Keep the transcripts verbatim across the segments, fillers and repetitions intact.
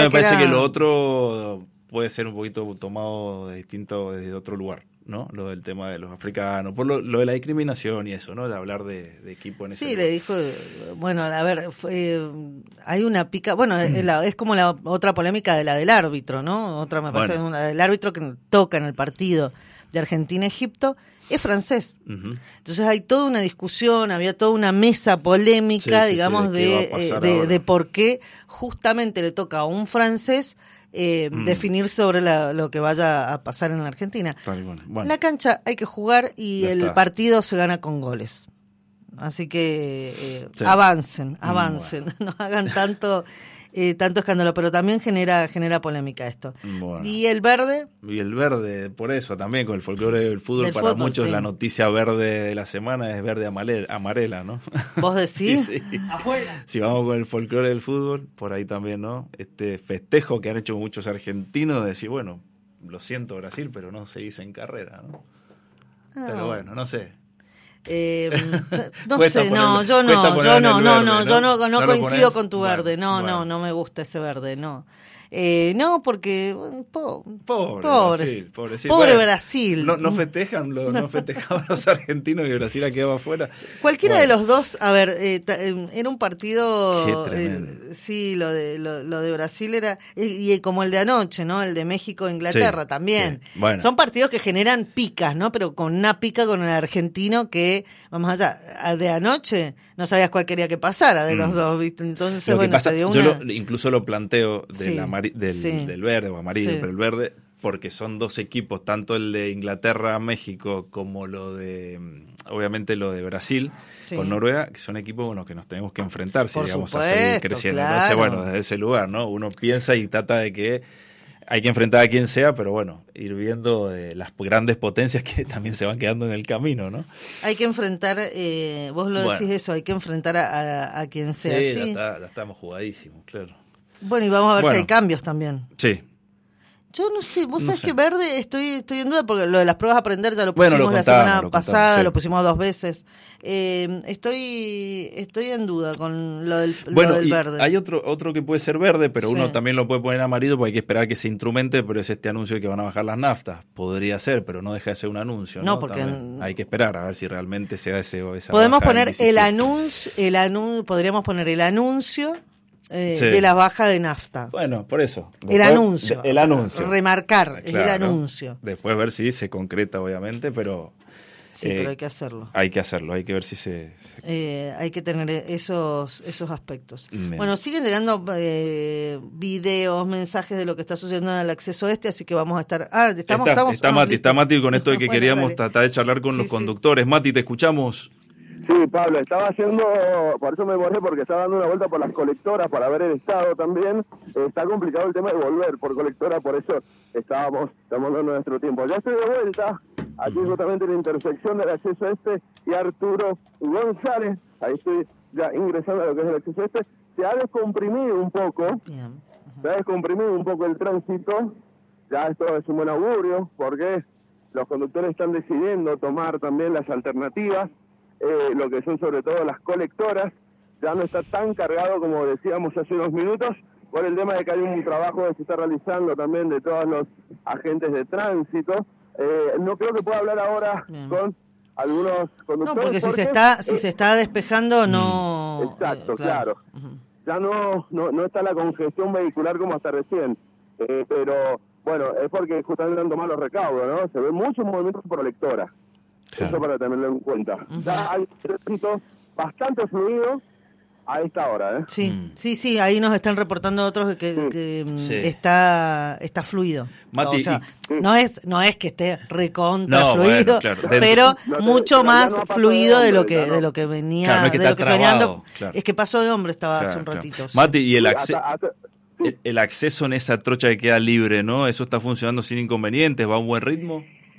me parece que, que era... lo otro puede ser un poquito tomado de distinto desde otro lugar, ¿no? Lo del tema de los africanos, por lo, lo de la discriminación y eso, ¿no? De hablar de, de equipo en ese Sí, lugar. le dijo, bueno, a ver, fue, hay una pica, bueno, es, la, es como la otra polémica de la del árbitro, ¿no? Otra me parece, Bueno. una del árbitro que toca en el partido de Argentina-Egipto, es francés. Uh-huh. Entonces hay toda una discusión, había toda una mesa polémica, sí, sí, digamos, sí, de, de, eh, de, de por qué justamente le toca a un francés eh, mm. definir sobre la, lo que vaya a pasar en la Argentina. Bueno, bueno. La cancha hay que jugar y ya el está. partido se gana con goles. Así que eh, sí. avancen, avancen, bueno. no hagan tanto... Eh, tanto escándalo, pero también genera genera polémica esto. Bueno. ¿Y el verde? Y el verde, por eso también, con el folclore del fútbol, del para fútbol, muchos sí. la noticia verde de la semana es verde amarela, ¿no? ¿Vos decís? Sí, sí. Afuera. Si vamos con el folclore del fútbol, por ahí también, ¿no? Este festejo que han hecho muchos argentinos de decir, bueno, lo siento Brasil, pero no seguís en carrera, ¿no? Ah. Pero bueno, no sé. Eh, no sé, ponerlo, no, yo no, yo no, no, no, yo no, no, no coincido con tu verde, bueno, no, bueno. no, no me gusta ese verde, no. Eh, no, porque po, pobre, pobre, Brasil, pobre, sí, pobre bueno, Brasil. No, no festejan, lo, no festejaban los argentinos que Brasil ha quedado afuera. Cualquiera bueno. de los dos, a ver, eh, eh, era un partido, eh, sí, lo de lo, lo de Brasil era y, y como el de anoche, ¿no? El de México Inglaterra sí, también. Sí. Bueno. Son partidos que generan picas, ¿no? Pero con una pica con el argentino que, vamos allá, de anoche no sabías cuál quería que pasara de mm. los dos, ¿viste? Entonces, lo bueno, pasa, se dio yo una... lo, incluso lo planteo de sí, la mari, del, sí. del verde o amarillo, sí. pero el verde, porque son dos equipos, tanto el de Inglaterra, México, como lo de, obviamente lo de Brasil, sí. con Noruega, que son equipos con los que nos tenemos que enfrentar si vamos a seguir creciendo. Claro. Entonces, bueno, desde ese lugar, ¿no? Uno piensa y trata de que hay que enfrentar a quien sea, pero bueno, ir viendo eh, las grandes potencias que también se van quedando en el camino, ¿no? Hay que enfrentar, eh, vos lo decís bueno. eso, hay que enfrentar a, a, a quien sea. Sí, sí. Ya, está, ya estamos jugadísimos, claro. Bueno, y vamos a ver bueno. si hay cambios también. Sí. Yo no sé, vos no sabés sé. que verde estoy estoy en duda porque lo de las pruebas a aprender ya lo pusimos bueno, lo la contamos, semana lo pasada, contamos, sí. lo pusimos dos veces. Eh, estoy estoy en duda con lo del, bueno, lo del y verde. Hay otro otro que puede ser verde, pero sí. uno también lo puede poner amarillo porque hay que esperar que se instrumente, pero es este anuncio de que van a bajar las naftas. Podría ser, pero no deja de ser un anuncio, ¿no? No, porque también hay que esperar a ver si realmente se da ese esa podemos baja poner en el anuncio, el anuncio, podríamos poner el anuncio Eh, sí. de la baja de nafta. Bueno, por eso. Después, el anuncio. De, el anuncio. Remarcar, claro, es el anuncio. Después ver si se concreta, obviamente, pero... Sí, eh, pero hay que hacerlo. Hay que hacerlo, hay que ver si se... se... Eh, hay que tener esos esos aspectos. Bien. Bueno, siguen llegando eh, videos, mensajes de lo que está sucediendo en el acceso este, así que vamos a estar... Ah, estamos... Está, estamos, está ah, Mati, listo. está Mati con esto de que bueno, queríamos dale. tratar de charlar con sí, los sí. conductores. Mati, te escuchamos... Sí, Pablo, estaba haciendo, por eso me borré, porque estaba dando una vuelta por las colectoras para ver el estado también. Eh, está complicado el tema de volver por colectora, por eso estábamos tomando nuestro tiempo. Ya estoy de vuelta, aquí justamente en la intersección del acceso este y Arturo González. Ahí estoy ya ingresando a lo que es el acceso este. Se ha descomprimido un poco, Bien. se ha descomprimido un poco el tránsito. Ya esto es un buen augurio, porque los conductores están decidiendo tomar también las alternativas. Eh, lo que son sobre todo las colectoras, ya no está tan cargado como decíamos hace unos minutos, por el tema de que hay un trabajo que se está realizando también de todos los agentes de tránsito. Eh, no creo que pueda hablar ahora Bien. con algunos conductores. No, porque si porque, se está si eh, se está despejando, no... Exacto, eh, claro. claro. Uh-huh. Ya no, no no está la congestión vehicular como hasta recién, eh, pero bueno, es porque justamente han tomado los recaudos, ¿no? Se ven muchos movimientos por colectora. Claro. Eso para tenerlo en cuenta. Uh-huh. Ya hay tránsito bastante fluido a esta hora, ¿eh? Sí, mm. sí, sí, ahí nos están reportando otros que, sí. que sí. está está fluido. Mati, o sea, y... no es no es que esté recontra no, fluido, bueno, claro. pero no te, mucho pero más no fluido de, de lo que hombre, de lo que venía claro, no es que de está lo que se venía dando. Claro. Es que pasó de hombre estaba claro, hace un claro. ratito. Sí. Mati, y el, sí, acce- hasta, hasta, sí. el, el acceso en esa trocha que queda libre, ¿no? Eso está funcionando sin inconvenientes, va a un buen ritmo.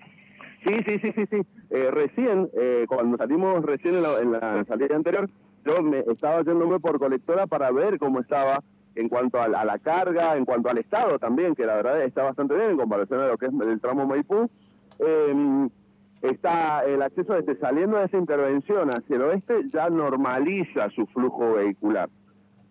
Sí, sí, sí, sí, sí. Eh, recién, eh, cuando salimos recién en la, en la salida anterior, yo me estaba yéndome por colectora para ver cómo estaba en cuanto a la, a la carga, en cuanto al estado también, que la verdad está bastante bien en comparación a lo que es el tramo Maipú. Eh, está el acceso este, saliendo de esa intervención hacia el oeste, ya normaliza su flujo vehicular.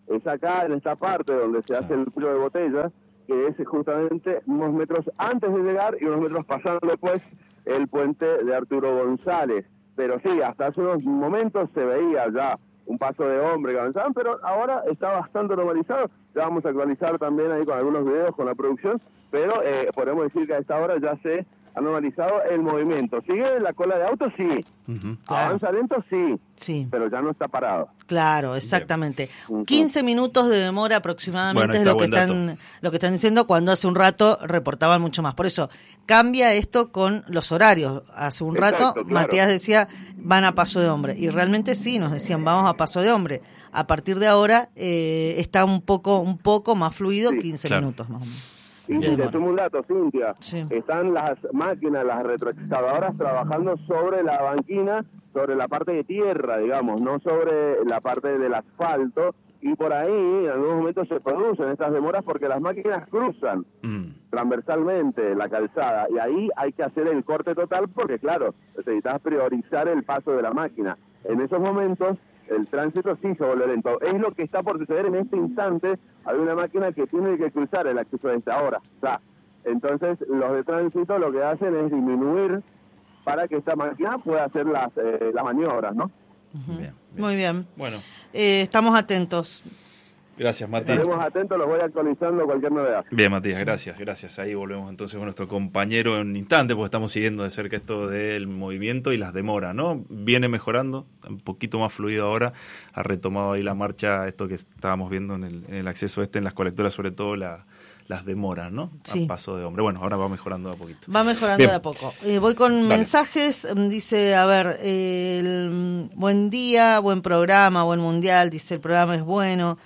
es acá en esta parte donde se hace el cuello de botella, que es justamente unos metros antes de llegar y unos metros pasando después el puente de Arturo González. Pero sí, hasta hace unos momentos se veía ya un paso de hombre que avanzaban, pero ahora está bastante normalizado. Ya vamos a actualizar también ahí con algunos videos con la producción, pero eh, podemos decir que a esta hora ya se ha normalizado el movimiento. ¿Sigue la cola de autos? Sí. Uh-huh. Claro. ¿Avanza lento? Sí. Sí. Pero ya no está parado. Claro, exactamente. Bien. quince minutos de demora aproximadamente bueno, es lo que están dato. lo que están diciendo, cuando hace un rato reportaban mucho más. Por eso, cambia esto con los horarios. Hace un Exacto, rato, claro. Matías decía, van a paso de hombre. Y realmente sí, nos decían, vamos a paso de hombre. A partir de ahora eh, está un poco, un poco más fluido, sí, quince claro. minutos más o menos. Y si te tomo un dato, Cintia, sí. Están las máquinas, las retroexcavadoras trabajando sobre la banquina, sobre la parte de tierra, digamos, no sobre la parte del asfalto, y por ahí en algunos momentos se producen estas demoras porque las máquinas cruzan mm. transversalmente la calzada, y ahí hay que hacer el corte total porque, claro, necesitas priorizar el paso de la máquina. En esos momentos el tránsito sí se vuelve lento. Es lo que está por suceder en este instante. Hay una máquina que tiene que cruzar el acceso de esta hora. O sea, entonces los de tránsito lo que hacen es disminuir para que esta máquina pueda hacer las, eh, las maniobras, ¿no? Uh-huh. Bien, bien. Muy bien. Bueno, eh, estamos atentos. Gracias, Matías. Estaremos atentos, los voy actualizando cualquier novedad. Bien, Matías, gracias, gracias. Ahí volvemos entonces con nuestro compañero en un instante, porque estamos siguiendo de cerca esto del movimiento y las demoras, ¿no? Viene mejorando, un poquito más fluido ahora, ha retomado ahí la marcha, esto que estábamos viendo en el, en el acceso este, en las colectoras, sobre todo la, las demoras, ¿no? Sí. A paso de hombre. Bueno, ahora va mejorando de a poquito. Va mejorando Bien. de a poco. Eh, voy con Dale. mensajes, dice, a ver, eh, el, buen día, buen programa, buen mundial, dice, el programa es bueno.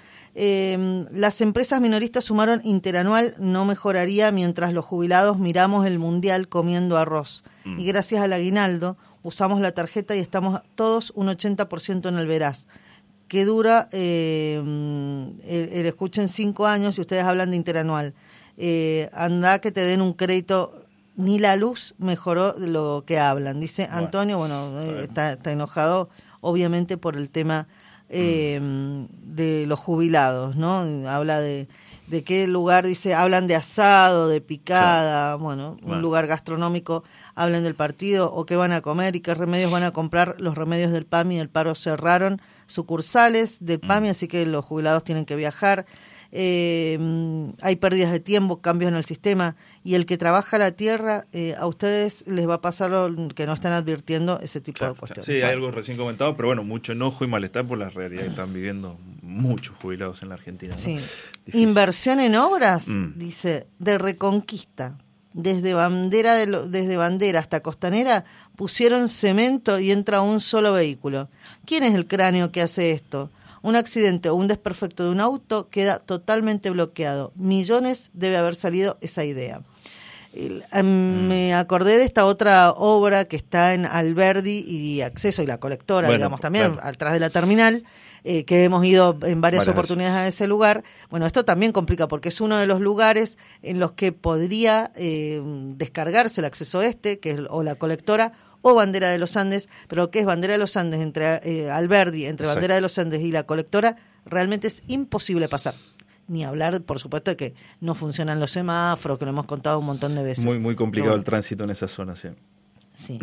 Eh, las empresas minoristas sumaron interanual, no mejoraría mientras los jubilados miramos el mundial comiendo arroz. Mm. Y gracias al aguinaldo usamos la tarjeta y estamos todos un ochenta por ciento en el veraz. Que dura, eh, el, el escuchen cinco años y ustedes hablan de interanual. Eh, anda que te den un crédito, ni la luz mejoró de lo que hablan. Dice bueno, Antonio, bueno, eh, está, está enojado obviamente por el tema Eh, mm. de los jubilados, ¿no? Habla de, de qué lugar, dice, hablan de asado, de picada, sí. bueno, un bueno. lugar gastronómico, hablan del partido, o qué van a comer y qué remedios van a comprar. Los remedios del PAMI y del paro cerraron sucursales del PAMI, mm. así que los jubilados tienen que viajar. Eh, hay pérdidas de tiempo, cambios en el sistema, y el que trabaja la tierra, eh, a ustedes les va a pasar lo que no están advirtiendo, ese tipo claro, de cuestiones. Sí, hay algo recién comentado, pero bueno, mucho enojo y malestar por la realidad que están viviendo muchos jubilados en la Argentina, ¿no? Sí. Inversión en obras, mm. dice, de Reconquista, desde bandera de lo, desde bandera hasta Costanera pusieron cemento y entra un solo vehículo. ¿Quién es el cráneo que hace esto? Un accidente o un desperfecto de un auto queda totalmente bloqueado. Millones debe haber salido esa idea. El, um, mm. Me acordé de esta otra obra que está en Alberdi y Acceso y la colectora, bueno, digamos, también claro. atrás de la terminal, eh, que hemos ido en varias, varias oportunidades a ese lugar. Bueno, esto también complica porque es uno de los lugares en los que podría eh, descargarse el acceso este, que es o la colectora, o Bandera de los Andes, pero lo que es Bandera de los Andes entre eh, Alberdi, entre Exacto. Bandera de los Andes y la colectora, realmente es imposible pasar. Ni hablar, por supuesto, de que no funcionan los semáforos, que lo hemos contado un montón de veces. Muy muy complicado bueno. el tránsito en esa zona, sí. Sí.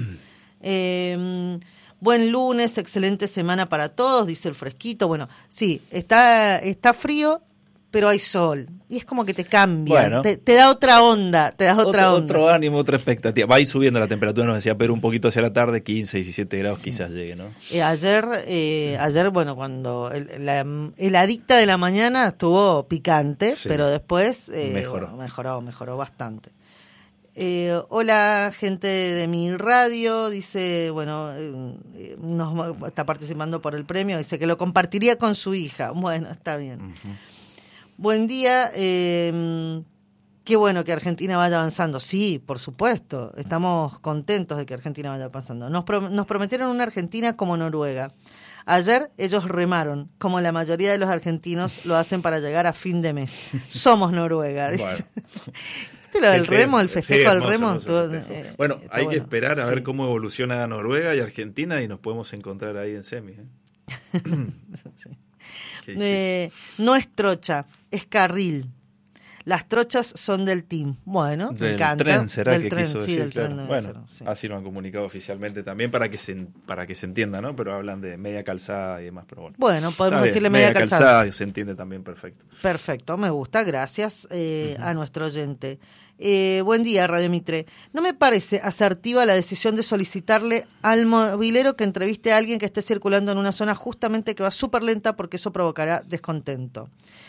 eh, buen lunes, excelente semana para todos, dice el fresquito. Bueno, sí, está, está frío, pero hay sol. Y es como que te cambia, bueno, te, te da otra onda, te da otra otro, onda. Otro ánimo, otra expectativa. Va a ir subiendo la temperatura, nos decía, pero un poquito hacia la tarde, quince, diecisiete grados sí. quizás llegue, ¿no? Eh, ayer, eh, ayer, bueno, cuando el, la, el adicta de la mañana estuvo picante, sí. pero después eh, mejoró. Bueno, mejoró, mejoró bastante. Eh, hola, gente de mi radio, dice, bueno, eh, nos está participando por el premio, dice que lo compartiría con su hija. Bueno, está bien. Uh-huh. Buen día, eh, qué bueno que Argentina vaya avanzando. Sí, por supuesto, estamos contentos de que Argentina vaya avanzando. Nos, pro, nos prometieron una Argentina como Noruega. Ayer ellos remaron, como la mayoría de los argentinos lo hacen para llegar a fin de mes. Somos Noruega, dice. Bueno. ¿Viste lo del remo, el festejo sí, hermoso, del remo? Hermoso festejo. Eh, bueno, hay bueno. que esperar a sí. ver cómo evoluciona Noruega y Argentina y nos podemos encontrar ahí en semis. ¿eh? sí. eh, no es trocha, es carril. Las trochas son del team. Bueno, del me encanta. Tren, ¿será del que tren, quiso sí, decir? del Claro. tren. Bueno, ser, sí. así lo han comunicado oficialmente también para que se para que se entienda, ¿no? Pero hablan de media calzada y demás, pero bueno. Bueno, podemos Está decirle bien, media, media calzada. calzada. Se entiende también perfecto. Perfecto, me gusta. Gracias eh, Uh-huh. a nuestro oyente. Eh, buen día, Radio Mitre. No me parece asertiva la decisión de solicitarle al movilero que entreviste a alguien que esté circulando en una zona justamente que va súper lenta porque eso provocará descontento.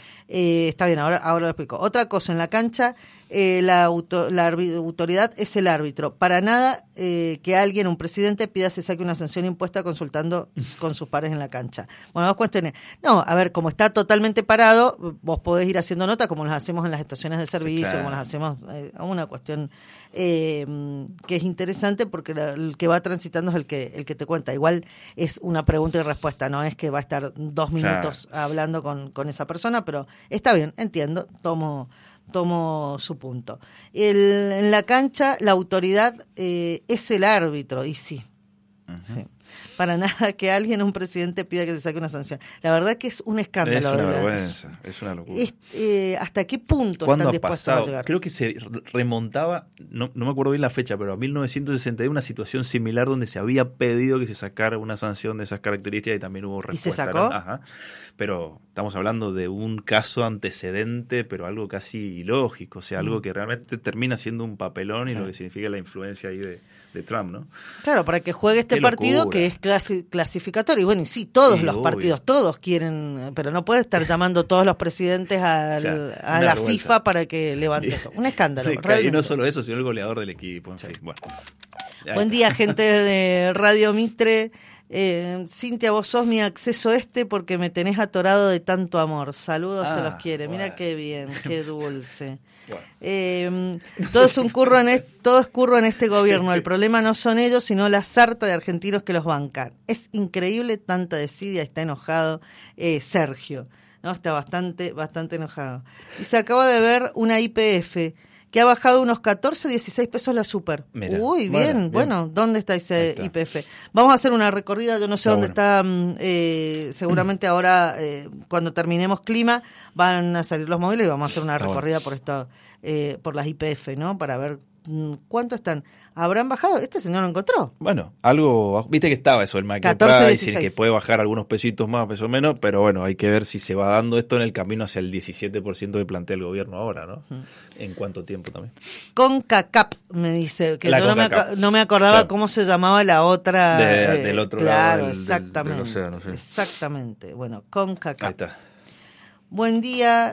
Eh, está bien, ahora, ahora lo explico. Otra cosa, en la cancha eh, la, auto, la autoridad es el árbitro. Para nada eh, que alguien, un presidente, pida se saque una sanción impuesta consultando con sus pares en la cancha. Bueno, dos cuestiones. No, a ver, como está totalmente parado, vos podés ir haciendo nota como las hacemos en las estaciones de servicio, sí, claro. como las hacemos, eh, una cuestión eh, que es interesante porque la, el que va transitando es el que el que te cuenta. Igual es una pregunta y respuesta, no es que va a estar dos minutos claro. hablando con, con esa persona, pero está bien, entiendo, tomo tomo su punto. El, en la cancha la autoridad eh, es el árbitro, y sí, uh-huh. sí. Para nada que alguien, un presidente, pida que se saque una sanción. La verdad que es un escándalo. Es una de vergüenza, es, es una locura. Es, eh, ¿Hasta qué punto están dispuestos a llegar? Creo que se remontaba, no, no me acuerdo bien la fecha, pero a mil novecientos sesenta y uno, una situación similar donde se había pedido que se sacara una sanción de esas características y también hubo respuesta. ¿Y se sacó? Ajá. Pero estamos hablando de un caso antecedente, pero algo casi ilógico, o sea, algo mm. que realmente termina siendo un papelón y claro. lo que significa la influencia ahí de, de Trump, ¿no? Claro, para que juegue este Qué partido locura. que es clasi- clasificatorio. Y bueno, y sí, todos sí, los obvio. partidos, todos quieren, pero no puede estar llamando todos los presidentes al, claro, a la vergüenza. FIFA para que levante esto. Un escándalo. Y no solo eso, sino el goleador del equipo. En sí. fin, bueno. Buen día, gente de Radio Mitre. Eh, Cintia, vos sos mi acceso este porque me tenés atorado de tanto amor. Saludos, ah, se los quiere. Mira bueno. Qué bien, qué dulce. Bueno. Eh, todo es un curro en este, todo es curro en este gobierno. El problema no son ellos, sino la sarta de argentinos que los bancan. Es increíble tanta desidia. Está enojado eh, Sergio, ¿no? Está bastante, bastante enojado. Y se acaba de ver una I P F que ha bajado unos catorce, dieciséis pesos la super. Mirá, Uy, bien, bueno, bueno, bien. ¿Dónde está ese está. I P F? Vamos a hacer una recorrida, yo no sé está dónde bueno. está, eh, seguramente ahora, eh, cuando terminemos clima, van a salir los móviles y vamos a hacer una está recorrida bueno. por esto, eh, por las I P F, ¿no? Para ver cuánto están. ¿Habrán bajado? Este señor lo encontró. Bueno, algo, viste que estaba eso, el market price, que puede bajar algunos pesitos más, pesos menos, pero bueno, hay que ver si se va dando esto en el camino hacia el diecisiete por ciento que plantea el gobierno ahora, ¿no? Uh-huh. ¿En cuánto tiempo también? CONCACAP, me dice, que la yo no me, no me acordaba claro. cómo se llamaba la otra. De, eh, del otro claro, lado del, exactamente, del, del océano, sí. Exactamente, bueno, CONCACAP. Ahí está. Buen día,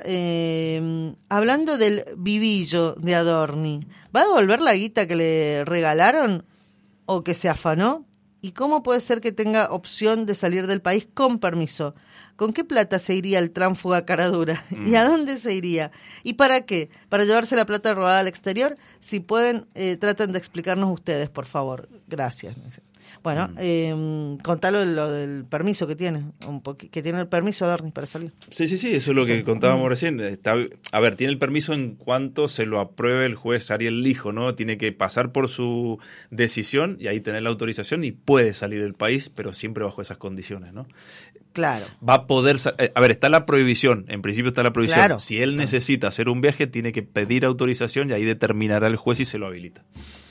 eh, hablando del vivillo de Adorni, ¿va a devolver la guita que le regalaron o que se afanó? ¿Y cómo puede ser que tenga opción de salir del país con permiso? ¿Con qué plata se iría el tránfuga caradura? Mm. ¿Y a dónde se iría? ¿Y para qué? ¿Para llevarse la plata robada al exterior? Si pueden, eh, traten de explicarnos ustedes, por favor. Gracias. Bueno, mm. eh, contalo lo del permiso que tiene, un poqu- que tiene el permiso Adorni para salir. Sí, sí, sí, eso es lo que sí. contábamos mm. recién. Está, a ver, tiene el permiso en cuanto se lo apruebe el juez Ariel Lijo, ¿no? Tiene que pasar por su decisión y ahí tener la autorización y puede salir del país, pero siempre bajo esas condiciones, ¿no? Claro. Va a poder... A ver, está la prohibición, en principio está la prohibición. Claro. Si él claro. necesita hacer un viaje, tiene que pedir autorización y ahí determinará el juez si se lo habilita.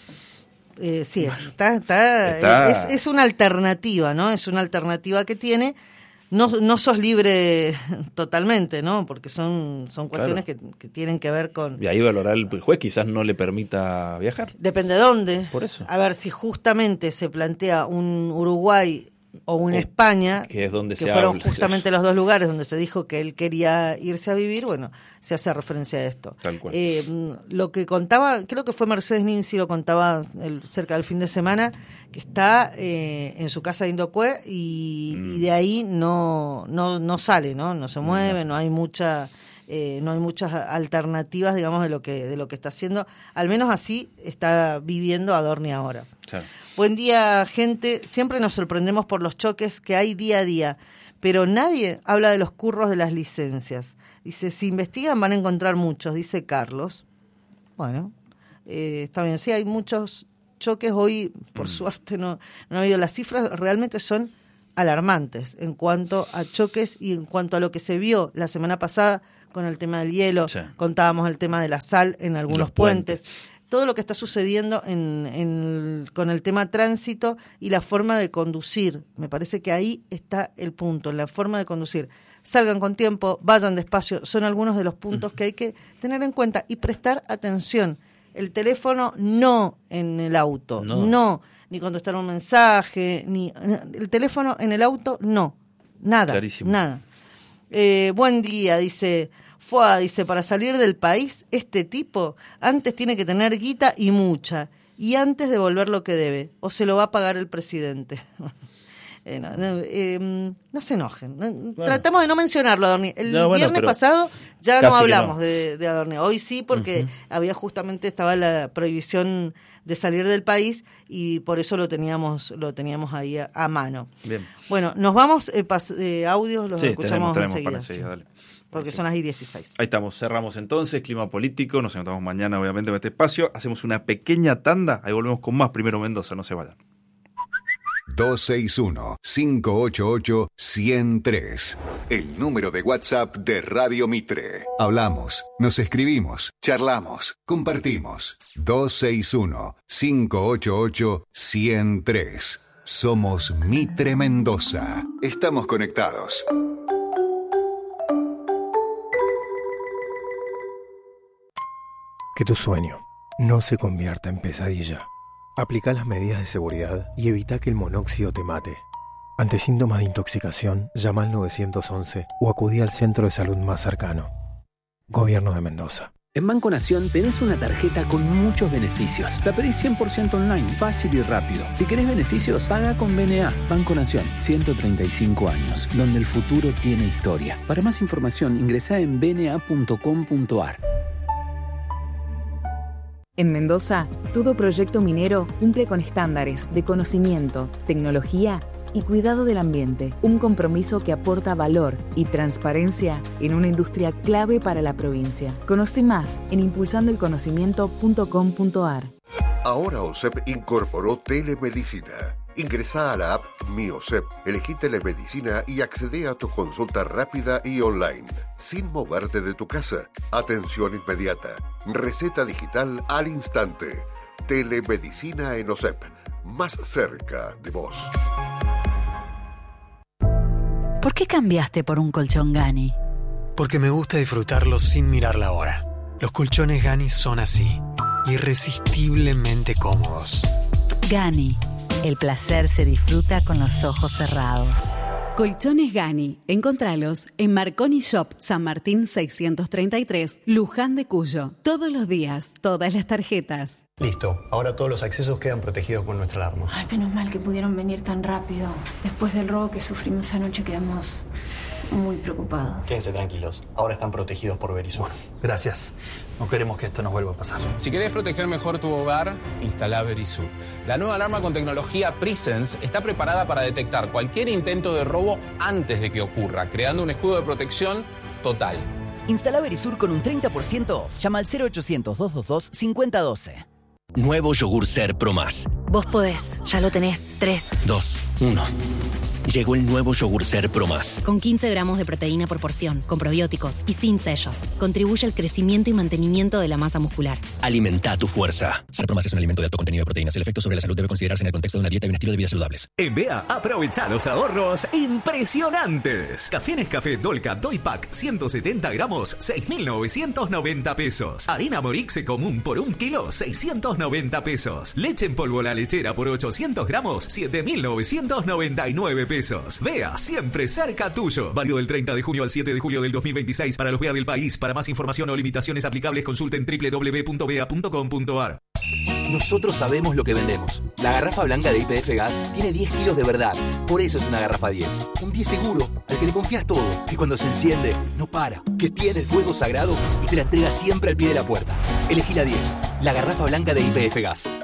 Eh, sí, está, está, está... Es, es una alternativa, ¿no? Es una alternativa que tiene. No, no sos libre totalmente, ¿no? Porque son, son cuestiones claro. que, que tienen que ver con... Y ahí valorar el juez quizás no le permita viajar. Depende de dónde. Por eso. A ver, si justamente se plantea un Uruguay o una oh, España, que, es donde que se fueron habla. justamente los dos lugares donde se dijo que él quería irse a vivir, bueno, se hace referencia a esto. Tal cual. Eh, lo que contaba, creo que fue Mercedes Ninzi, lo contaba el, cerca del fin de semana, que está eh, en su casa de Indocue y, mm. y de ahí no, no, no sale, ¿no? No se mueve, no, no hay mucha... Eh, no hay muchas alternativas, digamos, de lo que de lo que está haciendo. Al menos así está viviendo Adorni ahora. Sí. Buen día, gente. Siempre nos sorprendemos por los choques que hay día a día, pero nadie habla de los curros de las licencias. Dice, si investigan van a encontrar muchos, dice Carlos. Bueno, eh, está bien. Sí, hay muchos choques. Hoy, por mm. suerte, no, no ha habido. Las cifras realmente son alarmantes en cuanto a choques y en cuanto a lo que se vio la semana pasada con el tema del hielo, sí. Contábamos el tema de la sal en algunos Los puentes. puentes. Todo lo que está sucediendo en, en, con el tema tránsito y la forma de conducir. Me parece que ahí está el punto, en la forma de conducir. Salgan con tiempo, vayan despacio, son algunos de los puntos que hay que tener en cuenta y prestar atención. El teléfono no en el auto, no, no ni contestar un mensaje, ni el teléfono en el auto, no, nada, Clarísimo. nada. Eh, buen día, dice... Fua, dice, para salir del país, este tipo antes tiene que tener guita y mucha, y antes devolver lo que debe, o se lo va a pagar el presidente. eh, no, no, eh, no se enojen. Bueno. Tratamos de no mencionarlo, Adorni. El no, bueno, viernes pasado ya no hablamos no. de, de Adorni. Hoy sí, porque uh-huh. había justamente, estaba la prohibición de salir del país y por eso lo teníamos lo teníamos ahí a, a mano. Bien. Bueno, nos vamos, eh, pas, eh, audios los sí, escuchamos tenemos, tenemos enseguida. Para sí. Porque sí. son las I dieciséis. Ahí estamos, cerramos entonces, clima político, nos encontramos mañana obviamente en este espacio, hacemos una pequeña tanda, ahí volvemos con más, primero Mendoza, no se vayan. dos seis uno, cinco ocho ocho, uno cero tres, el número de WhatsApp de Radio Mitre. Hablamos, nos escribimos, charlamos, compartimos. dos seis uno, cinco ocho ocho, uno cero tres. Somos Mitre Mendoza. Estamos conectados. Que tu sueño no se convierta en pesadilla. Aplica las medidas de seguridad y evita que el monóxido te mate. Ante síntomas de intoxicación, llama al nueve once o acudí al centro de salud más cercano. Gobierno de Mendoza. En Banco Nación tenés una tarjeta con muchos beneficios. La pedís cien por ciento online, fácil y rápido. Si querés beneficios, paga con B N A. Banco Nación, ciento treinta y cinco años, donde el futuro tiene historia. Para más información, ingresá en b n a punto com punto a r. En Mendoza, todo proyecto minero cumple con estándares de conocimiento, tecnología y cuidado del ambiente. Un compromiso que aporta valor y transparencia en una industria clave para la provincia. Conoce más en impulsando el conocimiento punto com punto a r. Ahora OSEP incorporó telemedicina. Ingresá a la app Mi OSEP, elegí telemedicina y accedé a tu consulta rápida y online, sin moverte de tu casa. Atención inmediata. Receta digital al instante. Telemedicina en OSEP, más cerca de vos. ¿Por qué cambiaste por un colchón Gani? Porque me gusta disfrutarlo sin mirar la hora. Los colchones Gani son así, irresistiblemente cómodos. Gani. El placer se disfruta con los ojos cerrados. Colchones Gani. Encontralos en Marconi Shop, San Martín seiscientos treinta y tres, Luján de Cuyo. Todos los días, todas las tarjetas. Listo. Ahora todos los accesos quedan protegidos con nuestra alarma. Ay, menos mal que pudieron venir tan rápido. Después del robo que sufrimos anoche quedamos muy preocupados. Quédense tranquilos. Ahora están protegidos por Verisur. Gracias. No queremos que esto nos vuelva a pasar. Si querés proteger mejor tu hogar, instala Verisur. La nueva alarma con tecnología Presence está preparada para detectar cualquier intento de robo antes de que ocurra, creando un escudo de protección total. Instala Verisur con un treinta por ciento off. Llama al cero ochocientos, doscientos veintidós, cincuenta doce. Nuevo yogur Ser Pro Más. Vos podés, ya lo tenés. tres, dos, uno. Llegó el nuevo yogur Ser Pro Más. Con quince gramos de proteína por porción, con probióticos y sin sellos. Contribuye al crecimiento y mantenimiento de la masa muscular. Alimenta tu fuerza. Ser Pro Más es un alimento de alto contenido de proteínas. El efecto sobre la salud debe considerarse en el contexto de una dieta y un estilo de vida saludables. En B E A, aprovecha los ahorros impresionantes. Café Nescafé Dolca Doy Pack ciento setenta gramos, seis mil novecientos noventa pesos. Harina Morixe común por un kilo, seiscientos noventa pesos. Leche en polvo La Lechera por ochocientos gramos, siete mil novecientos noventa y nueve pesos. B E A, siempre cerca tuyo. Válido del treinta de junio al siete de julio del dos mil veintiséis para los B E A del país. Para más información o limitaciones aplicables, consulten doble u doble u doble u punto b e a punto com punto a r. Nosotros sabemos lo que vendemos. La garrafa blanca de Y P F Gas tiene diez kilos de verdad. Por eso es una garrafa diez. Un diez seguro, al que le confías todo. Que cuando se enciende, no para. Que tiene el fuego sagrado y te la entrega siempre al pie de la puerta. Elegí la diez. La garrafa blanca de Y P F Gas.